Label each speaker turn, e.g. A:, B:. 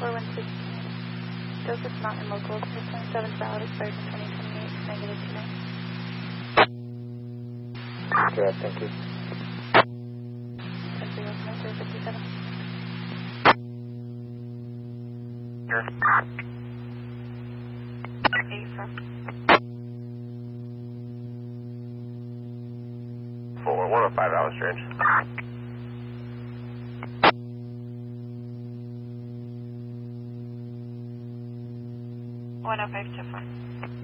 A: 416. Joseph Mountain Local 627 valid expired in 2028, negative 29.
B: Good, thank you.
A: 10-0-0-57.
B: Here.
A: A-from.
B: 105 Alice Range.
A: 105 to 4.